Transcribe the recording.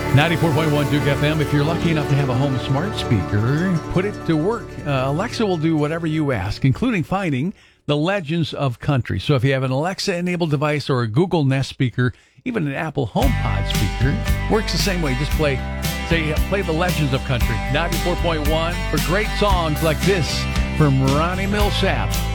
94.1 Duke FM. If you're lucky enough to have a home smart speaker, put it to work. Alexa will do whatever you ask, including finding the Legends of Country. So if you have an Alexa-enabled device or a Google Nest speaker, even an Apple HomePod speaker, works the same way. Just play the Legends of Country. 94.1 for great songs like this from Ronnie Milsap.